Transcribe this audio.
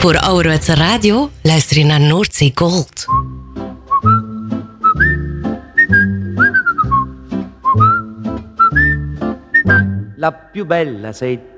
Voor ouderwetse radio luister je naar Noordzee Gold. La più bella sei